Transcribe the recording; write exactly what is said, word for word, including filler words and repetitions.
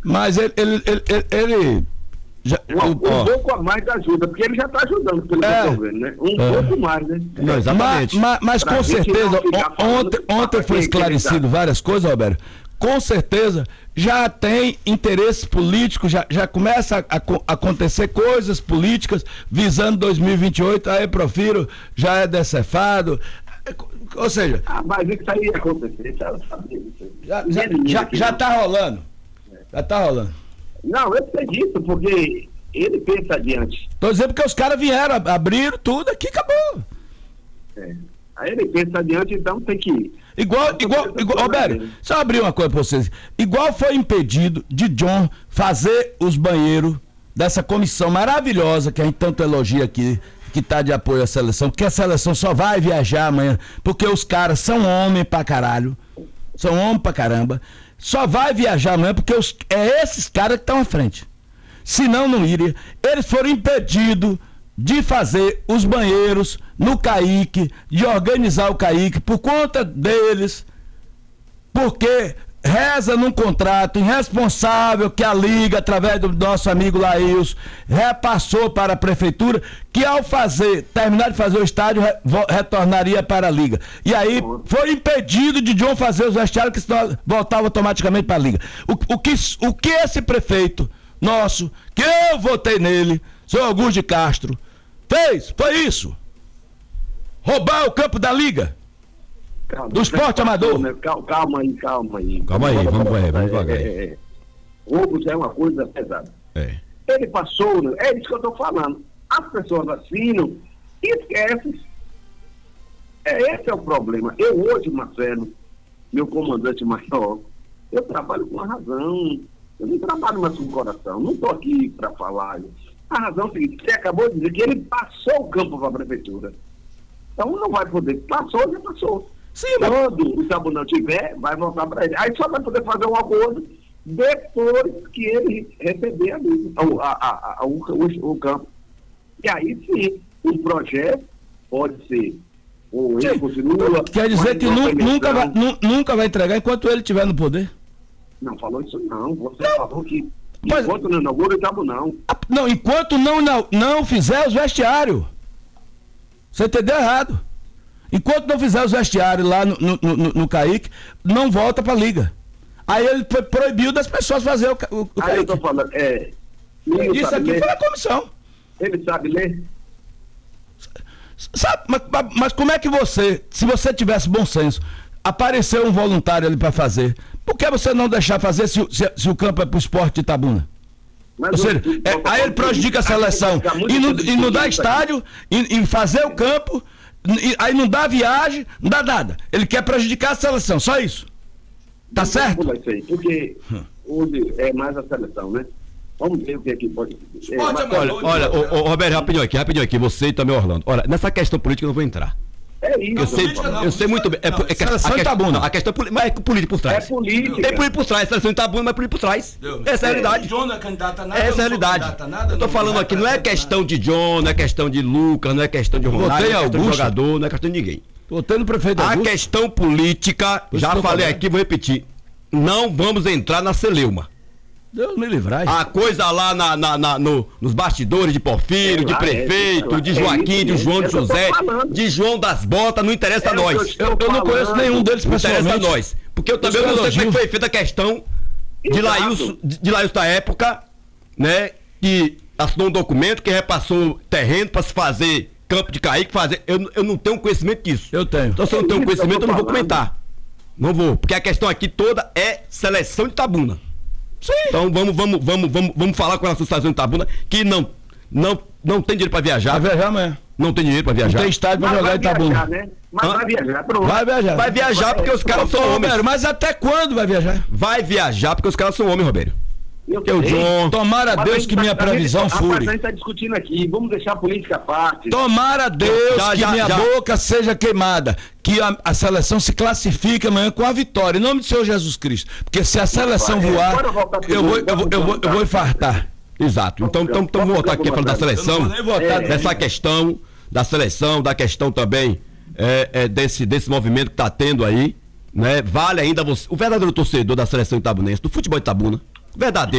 Mas ele... ele, ele, ele, ele já, um, um pouco a mais ajuda, porque ele já está ajudando, pelo que é, eu estou vendo, né? Um é. pouco mais, né? Não, exatamente. Mas, mas, mas com certeza, ontem, ontem foi esclarecido várias coisas, Roberto. Com certeza, já tem interesses políticos, já, já começa a, a acontecer coisas políticas visando dois mil e vinte e oito, aí Profiro já é decefado, ou seja... Ah, mas isso aí ia acontecer, já sabia isso. Já, já, já, já tá rolando, já tá rolando. Não, eu sei disso, porque ele pensa adiante. Tô dizendo porque os caras vieram, abriram tudo aqui, acabou. É. Aí ele pensa adiante, então tem que ir. Igual, igual, igual, Roberto, só abrir uma coisa pra vocês. Igual foi impedido de John fazer os banheiros dessa comissão maravilhosa que a gente tanto elogia aqui, que tá de apoio à seleção, porque a seleção só vai viajar amanhã, porque os caras são homem pra caralho, são homem pra caramba, só vai viajar amanhã porque os, é esses caras que estão à frente. Senão não iria. Eles foram impedidos de fazer os banheiros no Caique, de organizar o Caique por conta deles, porque reza num contrato irresponsável que a Liga, através do nosso amigo Laílson, repassou para a Prefeitura, que ao fazer, terminar de fazer o estádio, re, retornaria para a Liga. E aí foi impedido de John fazer os vestiários, que senão voltava automaticamente para a Liga. O, o, que, o que esse prefeito nosso, que eu votei nele, senhor Augusto de Castro, fez, foi isso. Roubar o campo da Liga. Calma, do esporte amador. Né? Calma, calma aí, calma aí. Calma aí, vamos ver, vamos devagar. É, é, é. Roubo já é uma coisa pesada. É. Ele passou, né? É isso que eu estou falando. As pessoas assinam e esquecem. É, esse é o problema. Eu hoje, Marcelo, meu comandante maior, eu trabalho com a razão. Eu não trabalho mais com o coração. Não estou aqui para falar. A razão é o seguinte, você acabou de dizer que ele passou o campo para a prefeitura. Então não vai poder. Passou, já passou. Sim, mas... Quando o sabonão tiver, vai voltar para ele. Aí só vai poder fazer um acordo depois que ele receber a, a, a, a, o, o, o campo. E aí sim, o projeto pode ser. Ou ele continua. Quer dizer que nu, nunca, vai, nu, nunca vai entregar enquanto ele estiver no poder? Não falou isso não. Você não. falou que Mas... enquanto não inaugura o sabonão. Não, enquanto não, não, não fizer os vestiários. Você entendeu errado. Enquanto não fizer os vestiários lá no, no, no, no Caique, não volta pra Liga. Aí ele foi, proibiu das pessoas fazer o, o, o Aí Caique. eu tô falando, é... Isso aqui ler. Foi a comissão. Ele sabe ler? Sabe, mas, mas como é que você, se você tivesse bom senso, apareceu um voluntário ali pra fazer, por que você não deixar fazer se, se, se o campo é pro esporte de Itabuna? Mas Ou seja, eu, eu, é, aí ele prejudica a seleção e não, e não dá estádio, e, e fazer o campo, e, aí não dá viagem, não dá nada. Ele quer prejudicar a seleção, só isso. Tá não certo? Aí, porque hum. hoje é mais a seleção, né? Vamos ver o que é que pode... É, mas, olha, olha o, o Roberto, rapidinho aqui, rapidinho aqui, você e também Orlando. Olha, nessa questão política eu não vou entrar. É isso. Eu sei, não, eu sei muito bem. É, não, é, é, a, Itabuna. A questão é, mas é política por trás. É política. Tem política por trás. A seleção de Itabuna, mas política por trás. Deus, essa é a realidade. John não é candidato a nada. Essa é a realidade. Nada, eu tô falando aqui, não é questão de John, não é questão de Lucas, não é questão de Ronaldo, não é questão de jogador, não é questão de ninguém. Votei no prefeito Augusto. A questão política, já falei aqui, vou repetir. Não vamos entrar na celeuma. Deus me livrai. A coisa lá na, na, na, no, nos bastidores de Porfírio, é, de prefeito, é, é, de Joaquim, é de João de José, de João das Botas, não interessa é, a nós. Eu, eu, eu não conheço nenhum deles pessoalmente. Não interessa a nós. Porque eu também eu não sei como é que foi feita a questão de Laílson, de Laílson da época, né? Que assinou um documento que repassou terreno para se fazer campo de Caique, fazer. Eu, eu não tenho conhecimento disso. Eu tenho. Então, se eu não tenho conhecimento, eu não vou comentar. Não vou. Porque a questão aqui toda é seleção de Itabuna. Sim. Então vamos, vamos, vamos, vamos, vamos falar com a associação de Itabuna que não, não, não tem dinheiro para viajar. Vai viajar amanhã. Não tem dinheiro para viajar. Não tem estádio para jogar em Itabuna. Né? Mas vai viajar, pronto. Vai viajar. Vai viajar porque os caras são homens. Roberto, mas até quando vai viajar? Vai viajar porque os caras são homens, Roberto. Eu eu John. Tomara a Deus que minha previsão fure. A gente está discutindo aqui, vamos deixar a política à parte. Tomara a Deus já, que já, minha já. boca seja queimada, que a, a seleção se classifique amanhã com a vitória, em nome do Senhor Jesus Cristo. Porque se a seleção vai, voar, eu vou, eu, vou, eu, vou, eu vou infartar. Exato. Então, então, então vamos voltar aqui falando da seleção, é, dessa questão, da seleção, da questão também é, é, desse, desse movimento que está tendo aí, né? Vale ainda você, o verdadeiro torcedor da seleção itabunense, do futebol Itabuna, verdadeiro.